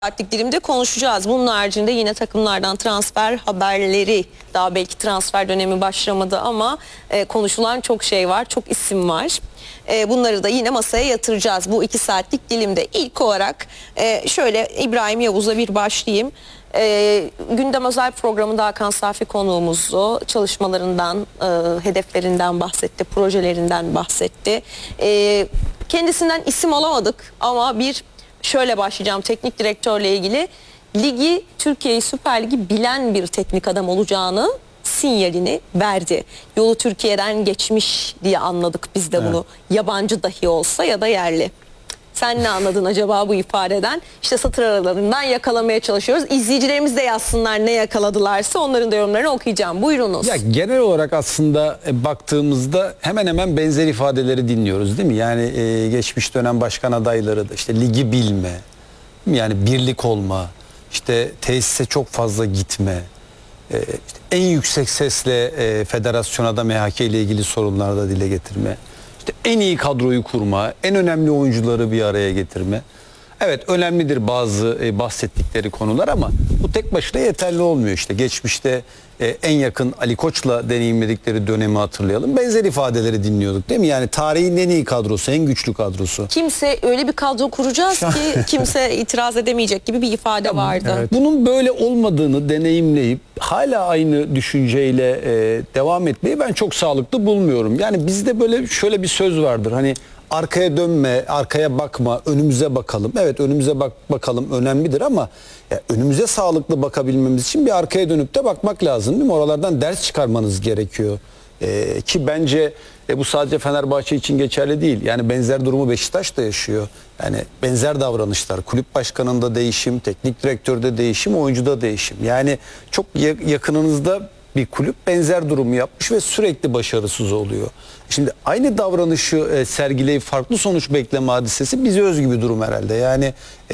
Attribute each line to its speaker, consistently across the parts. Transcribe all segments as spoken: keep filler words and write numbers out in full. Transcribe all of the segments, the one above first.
Speaker 1: Saatlik dilimde konuşacağız. Bunun haricinde yine takımlardan transfer haberleri, daha belki transfer dönemi başlamadı ama e, konuşulan çok şey var, çok isim var. E, bunları da yine masaya yatıracağız bu iki saatlik dilimde. İlk olarak e, şöyle İbrahim Yavuz'la bir başlayayım. E, gündem özel programında Hakan Safi konuğumuzdu. Çalışmalarından, e, hedeflerinden bahsetti, projelerinden bahsetti. E, kendisinden isim alamadık ama bir şöyle başlayacağım teknik direktörle ilgili. Ligi, Türkiye'yi, Süper Ligi bilen bir teknik adam olacağını sinyalini verdi. Yolu Türkiye'den geçmiş diye anladık biz de bunu. Evet. Yabancı dahi olsa ya da yerli. Sen ne anladın acaba bu ifadeden? İşte satır aralarından yakalamaya çalışıyoruz. İzleyicilerimiz de yazsınlar ne yakaladılarsa, onların da yorumlarını okuyacağım. Buyurunuz.
Speaker 2: Ya genel olarak aslında baktığımızda hemen hemen benzer ifadeleri dinliyoruz değil mi? Yani e, geçmiş dönem başkan adayları da işte ligi bilme, yani birlik olma, işte tesise çok fazla gitme, e, işte en yüksek sesle e, federasyona da M H K ile ilgili sorunları da dile getirme. İşte en iyi kadroyu kurma, en önemli oyuncuları bir araya getirme. Evet, önemlidir bazı e, bahsettikleri konular ama bu tek başına yeterli olmuyor işte. Geçmişte e, en yakın Ali Koç'la deneyimledikleri dönemi hatırlayalım. Benzer ifadeleri dinliyorduk değil mi? Yani tarihin en iyi kadrosu, en güçlü kadrosu.
Speaker 1: Kimse öyle bir kadro kuracağız ki kimse itiraz edemeyecek gibi bir ifade vardı.
Speaker 2: Evet. Bunun böyle olmadığını deneyimleyip hala aynı düşünceyle e, devam etmeyi ben çok sağlıklı bulmuyorum. Yani bizde böyle şöyle bir söz vardır. Hani arkaya dönme, arkaya bakma, önümüze bakalım. Evet, önümüze bak bakalım önemlidir ama ya, önümüze sağlıklı bakabilmemiz için bir arkaya dönüp de bakmak lazım değil mi? Oralardan ders çıkarmanız gerekiyor. Ee, ki bence e, bu sadece Fenerbahçe için geçerli değil. Yani benzer durumu Beşiktaş da yaşıyor. Yani benzer davranışlar, kulüp başkanında değişim, teknik direktörde değişim, oyuncuda değişim. Yani çok yakınınızda bir kulüp benzer durumu yapmış ve sürekli başarısız oluyor. Şimdi aynı davranışı e, sergileyip farklı sonuç bekleme hadisesi bize özgü bir durum herhalde. Yani e,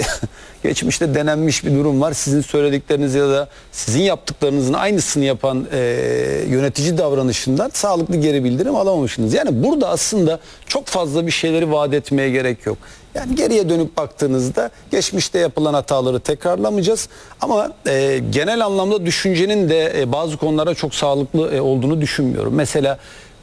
Speaker 2: geçmişte denenmiş bir durum var. Sizin söyledikleriniz ya da sizin yaptıklarınızın aynısını yapan e, yönetici davranışından sağlıklı geri bildirim alamamışsınız. Yani burada aslında çok fazla bir şeyleri vaat etmeye gerek yok. Yani geriye dönüp baktığınızda geçmişte yapılan hataları tekrarlamayacağız. Ama e, genel anlamda düşüncenin de e, bazı konulara çok sağlıklı e, olduğunu düşünmüyorum. Mesela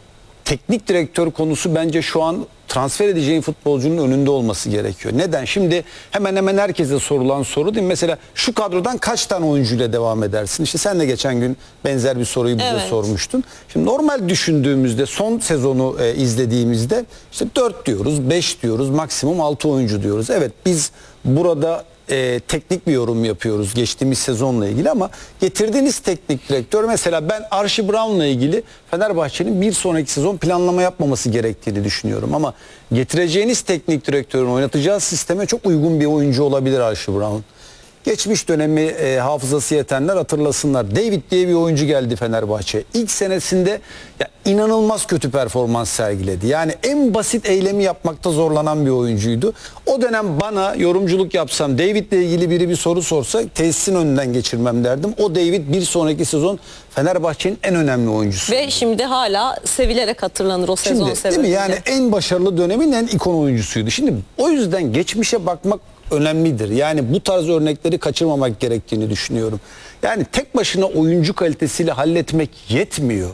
Speaker 2: teknik direktör konusu bence şu an transfer edeceğin futbolcunun önünde olması gerekiyor. Neden? Şimdi hemen hemen herkese sorulan soru değil mi? Mesela şu kadrodan kaç tane oyuncuyla devam edersin? İşte sen de geçen gün benzer bir soruyu bize evet. sormuştun. Şimdi normal düşündüğümüzde son sezonu e, izlediğimizde işte dört diyoruz, beş diyoruz, maksimum altı oyuncu diyoruz. Evet, biz burada E, teknik bir yorum yapıyoruz geçtiğimiz sezonla ilgili ama getirdiğiniz teknik direktör, mesela ben Archie Brown'la ilgili Fenerbahçe'nin bir sonraki sezon planlama yapmaması gerektiğini düşünüyorum ama getireceğiniz teknik direktörün oynatacağı sisteme çok uygun bir oyuncu olabilir Archie Brown. Geçmiş dönemi e, hafızası yetenler hatırlasınlar. David diye bir oyuncu geldi Fenerbahçe. İlk senesinde ya, inanılmaz kötü performans sergiledi. Yani en basit eylemi yapmakta zorlanan bir oyuncuydu. O dönem bana yorumculuk yapsam, David'le ilgili biri bir soru sorsa tesisin önünden geçirmem derdim. O David bir sonraki sezon Fenerbahçe'nin en önemli oyuncusu.
Speaker 1: Ve şimdi hala sevilerek hatırlanır o sezon
Speaker 2: şimdi,
Speaker 1: sebebiyle.
Speaker 2: Değil mi? Yani en başarılı dönemin en ikon oyuncusuydu. Şimdi o yüzden geçmişe bakmak önemlidir. Yani bu tarz örnekleri kaçırmamak gerektiğini düşünüyorum. Yani tek başına oyuncu kalitesiyle halletmek yetmiyor.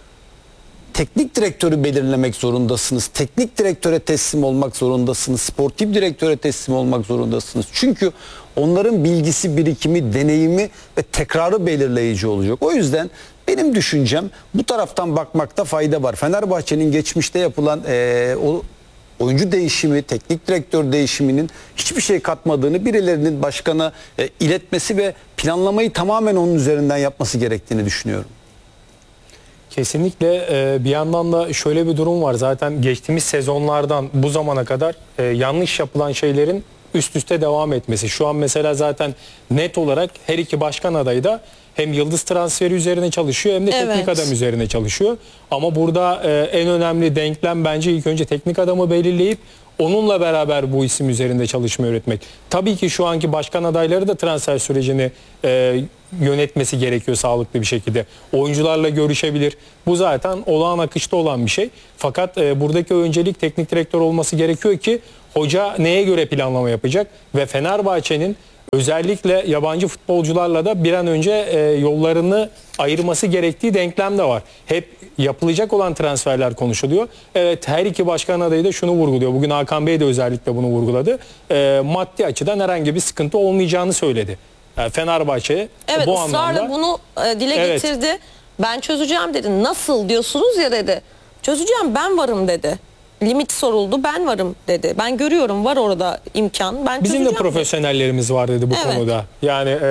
Speaker 2: Teknik direktörü belirlemek zorundasınız. Teknik direktöre teslim olmak zorundasınız. Sportif direktöre teslim olmak zorundasınız. Çünkü onların bilgisi, birikimi, deneyimi ve tekrarı belirleyici olacak. O yüzden benim düşüncem bu taraftan bakmakta fayda var. Fenerbahçe'nin geçmişte yapılan ee, o oyuncu değişimi, teknik direktör değişiminin hiçbir şey katmadığını birilerinin başkana e, iletmesi ve planlamayı tamamen onun üzerinden yapması gerektiğini düşünüyorum.
Speaker 3: Kesinlikle. Bir yandan da şöyle bir durum var. Zaten geçtiğimiz sezonlardan bu zamana kadar yanlış yapılan şeylerin üst üste devam etmesi. Şu an mesela zaten net olarak her iki başkan adayı da hem yıldız transferi üzerine çalışıyor hem de evet. teknik adam üzerine çalışıyor. Ama burada en önemli denklem bence ilk önce teknik adamı belirleyip onunla beraber bu isim üzerinde çalışma üretmek. Tabii ki şu anki başkan adayları da transfer sürecini e, yönetmesi gerekiyor sağlıklı bir şekilde. Oyuncularla görüşebilir. Bu zaten olağan akışta olan bir şey. Fakat e, buradaki öncelik teknik direktör olması gerekiyor ki hoca neye göre planlama yapacak ve Fenerbahçe'nin özellikle yabancı futbolcularla da bir an önce e, yollarını ayırması gerektiği denklem de var. Hep yapılacak olan transferler konuşuluyor. Evet, her iki başkan adayı da şunu vurguluyor. Bugün Hakan Bey de özellikle bunu vurguladı. E, maddi açıdan herhangi bir sıkıntı olmayacağını söyledi. Yani Fenerbahçe
Speaker 1: Evet,
Speaker 3: bu
Speaker 1: ısrarla
Speaker 3: anlamda
Speaker 1: bunu e, dile
Speaker 3: Evet.
Speaker 1: getirdi. Ben çözeceğim dedi. Nasıl diyorsunuz ya dedi. Çözeceğim, ben varım dedi. Limit soruldu, ben varım dedi. Ben görüyorum, var orada imkan. Ben
Speaker 3: bizim de
Speaker 1: çözeceğim dedi.
Speaker 3: profesyonellerimiz var dedi bu
Speaker 1: Evet.
Speaker 3: konuda. Yani e,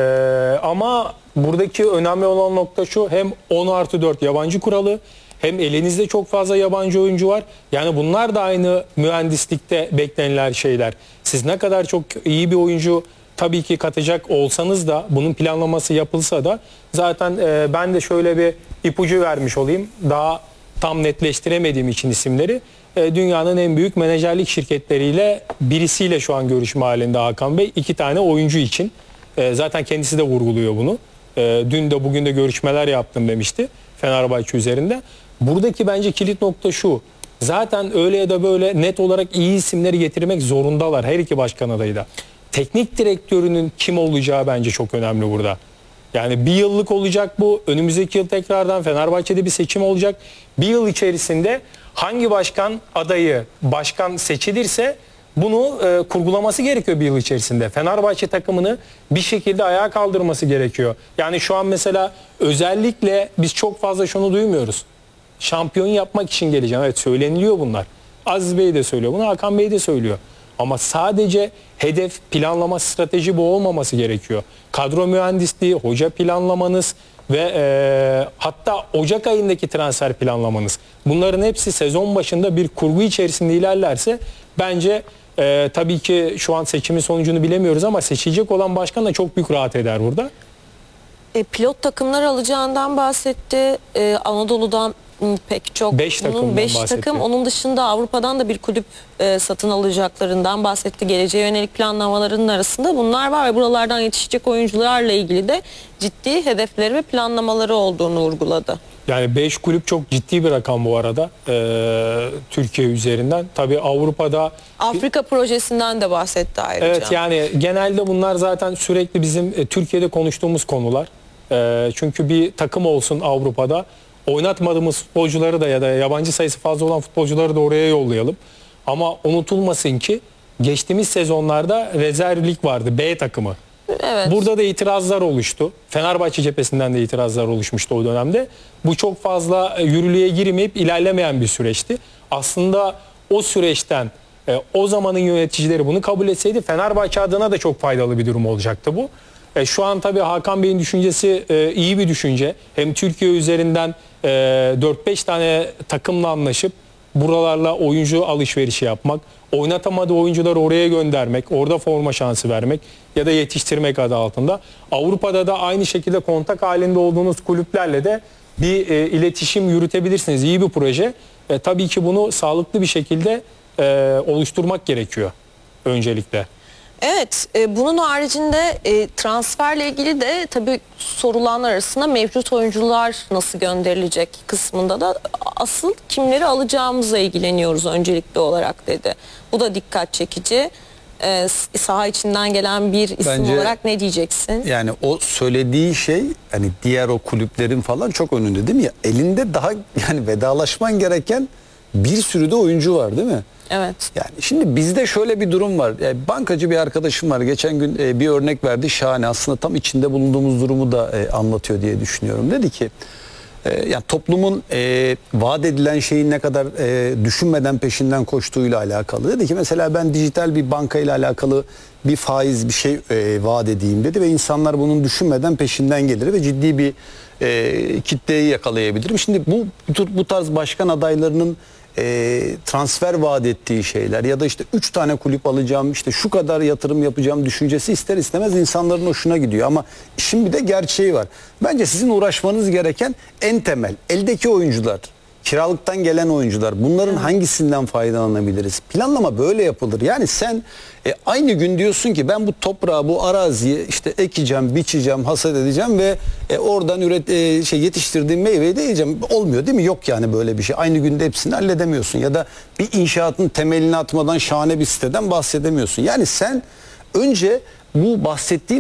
Speaker 3: ama buradaki önemli olan nokta şu: hem on artı dört yabancı kuralı, hem elinizde çok fazla yabancı oyuncu var. Yani bunlar da aynı mühendislikte beklenilen şeyler. Siz ne kadar çok iyi bir oyuncu tabii ki katacak olsanız da, bunun planlaması yapılsa da, zaten e, ben de şöyle bir ipucu vermiş olayım. Daha tam netleştiremediğim için isimleri, e, dünyanın en büyük menajerlik şirketleriyle birisiyle şu an görüşme halinde Hakan Bey. İki tane oyuncu için. E, zaten kendisi de vurguluyor bunu. E, dün de bugün de görüşmeler yaptım demişti Fenerbahçe üzerinde. Buradaki bence kilit nokta şu: zaten öyle ya da böyle net olarak iyi isimleri getirmek zorundalar her iki başkan adayı da. Teknik direktörünün kim olacağı bence çok önemli burada. Yani bir yıllık olacak bu. Önümüzdeki yıl tekrardan Fenerbahçe'de bir seçim olacak. Bir yıl içerisinde hangi başkan adayı başkan seçilirse bunu e, kurgulaması gerekiyor bir yıl içerisinde. Fenerbahçe takımını bir şekilde ayağa kaldırması gerekiyor. Yani şu an mesela özellikle biz çok fazla şunu duymuyoruz: şampiyon yapmak için geleceğim. Evet, söyleniliyor bunlar. Aziz Bey de söylüyor bunu, Hakan Bey de söylüyor. Ama sadece hedef, planlama, strateji bu olmaması gerekiyor. Kadro mühendisliği, hoca planlamanız ve e, hatta Ocak ayındaki transfer planlamanız, bunların hepsi sezon başında bir kurgu içerisinde ilerlerse bence e, tabii ki şu an seçimin sonucunu bilemiyoruz ama seçilecek olan başkan da çok büyük rahat eder burada.
Speaker 1: E, pilot takımlar alacağından bahsetti. E, Anadolu'dan m, pek çok.
Speaker 3: Beş
Speaker 1: Bunun
Speaker 3: takımdan
Speaker 1: beş
Speaker 3: bahsetti.
Speaker 1: takım. Onun dışında Avrupa'dan da bir kulüp e, satın alacaklarından bahsetti. Geleceğe yönelik planlamalarının arasında bunlar var ve buralardan yetişecek oyuncularla ilgili de ciddi hedefleri ve planlamaları olduğunu vurguladı.
Speaker 3: Yani beş kulüp çok ciddi bir rakam bu arada ee, Türkiye üzerinden. Tabii Avrupa'da...
Speaker 1: Afrika projesinden de bahsetti ayrıca.
Speaker 3: Evet, yani genelde bunlar zaten sürekli bizim e, Türkiye'de konuştuğumuz konular. E, çünkü bir takım olsun Avrupa'da, oynatmadığımız futbolcuları da ya da yabancı sayısı fazla olan futbolcuları da oraya yollayalım. Ama unutulmasın ki geçtiğimiz sezonlarda rezerv lig vardı, B takımı.
Speaker 1: Evet.
Speaker 3: Burada da itirazlar oluştu. Fenerbahçe cephesinden de itirazlar oluşmuştu o dönemde. Bu çok fazla yürürlüğe girmeyip ilerlemeyen bir süreçti. Aslında o süreçten e, o zamanın yöneticileri bunu kabul etseydi Fenerbahçe adına da çok faydalı bir durum olacaktı bu. E, şu an tabii Hakan Bey'in düşüncesi e, iyi bir düşünce. Hem Türkiye üzerinden e, dört beş tane takımla anlaşıp buralarla oyuncu alışverişi yapmak, oynatamadığı oyuncuları oraya göndermek, orada forma şansı vermek ya da yetiştirmek adı altında. Avrupa'da da aynı şekilde kontak halinde olduğunuz kulüplerle de bir e, iletişim yürütebilirsiniz. İyi bir proje. E, tabii ki bunu sağlıklı bir şekilde e, oluşturmak gerekiyor öncelikle.
Speaker 1: Evet, e, bunun haricinde e, transferle ilgili de tabii sorulanlar arasında mevcut oyuncular nasıl gönderilecek kısmında da asıl kimleri alacağımızla ilgileniyoruz öncelikli olarak dedi. Bu da dikkat çekici. E, saha içinden gelen bir isim
Speaker 2: Bence,
Speaker 1: olarak ne diyeceksin?
Speaker 2: Yani o söylediği şey hani diğer o kulüplerin falan çok önünde değil mi? Ya, elinde daha yani vedalaşman gereken bir sürü de oyuncu var değil mi?
Speaker 1: Evet.
Speaker 2: Yani şimdi bizde şöyle bir durum var. Yani bankacı bir arkadaşım var. Geçen gün e, bir örnek verdi. Şahane. Aslında tam içinde bulunduğumuz durumu da e, anlatıyor diye düşünüyorum. Dedi ki e, yani toplumun e, vaat edilen şeyin ne kadar e, düşünmeden peşinden koştuğuyla alakalı. Dedi ki mesela ben dijital bir bankayla alakalı bir faiz bir şey e, vaat edeyim dedi ve insanlar bunun düşünmeden peşinden gelir ve ciddi bir e, kitleyi yakalayabilirim. Şimdi bu bu tarz başkan adaylarının E, transfer vaat ettiği şeyler ya da işte üç tane kulüp alacağım, işte şu kadar yatırım yapacağım düşüncesi ister istemez insanların hoşuna gidiyor ama işin bir de gerçeği var. Bence sizin uğraşmanız gereken en temel eldeki oyuncular, kiralıktan gelen oyuncular, bunların hangisinden faydalanabiliriz? Planlama böyle yapılır. Yani sen e, aynı gün diyorsun ki ben bu toprağı, bu araziyi işte ekeceğim, biçeceğim, hasat edeceğim ve e, oradan üret e, şey yetiştirdiğim meyveyi de yiyeceğim. Olmuyor değil mi? Yok yani böyle bir şey. Aynı günde hepsini halledemiyorsun ya da bir inşaatın temelini atmadan şahane bir siteden bahsedemiyorsun. Yani sen önce bu bahsettiğim